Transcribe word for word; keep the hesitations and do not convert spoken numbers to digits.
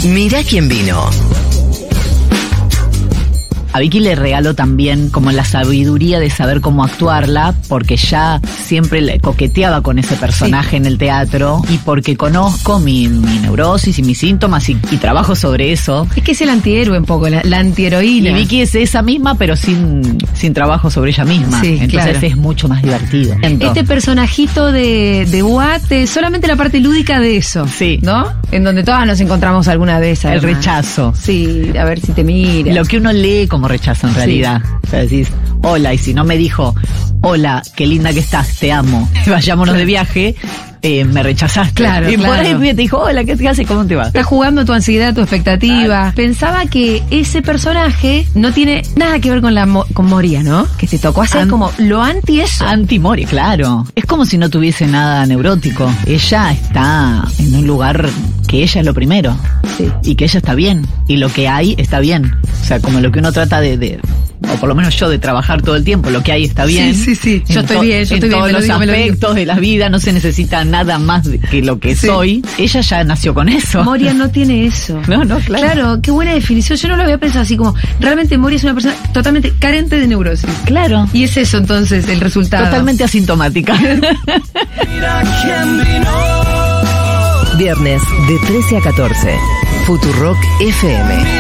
Mirá quién vino. A Vicky le regalo también como la sabiduría de saber cómo actuarla, porque ya siempre le coqueteaba con ese personaje sí. en el teatro, y porque conozco mi, mi neurosis y mis síntomas y, y trabajo sobre eso. Es que es el antihéroe un poco, la, la antiheroína. Y Vicky es esa misma, pero sin, sin trabajo sobre ella misma. Sí, Entonces claro. es mucho más divertido. Este personajito de, de Watt, solamente la parte lúdica de eso. Sí. ¿No? En donde todas nos encontramos alguna vez. El además. rechazo. Sí, a ver si te mira. Lo que uno lee como rechazo en realidad. Sí. O sea, decís, hola, y si no me dijo, hola, qué linda que estás, te amo, vayámonos de viaje, eh, me rechazaste. Claro, y claro. por ahí te dijo, hola, ¿qué te haces? ¿Cómo te va? Estás jugando tu ansiedad, tu expectativa. Claro. Pensaba que ese personaje no tiene nada que ver con la mo- con Moria, ¿no? Que te tocó hacer An- como lo anti eso. Anti-Moria, claro. Es como si no tuviese nada neurótico. Ella está en un lugar que ella es lo primero. Sí. Y que ella está bien. Y lo que hay está bien. O sea, como lo que uno trata de... de o por lo menos yo, de trabajar todo el tiempo, lo que hay está bien. Sí, sí, sí. Yo estoy to- bien, yo estoy bien. En todos los digo, aspectos de la vida no se necesita nada más que lo que sí. soy. Ella ya nació con eso. Moria no tiene eso. No, no, claro. Claro, qué buena definición. Yo no lo había pensado así como, realmente Moria es una persona totalmente carente de neurosis. Claro. Y es eso entonces el resultado. Totalmente asintomática. Mira quién vino. Viernes de trece a catorce. Futurock F M.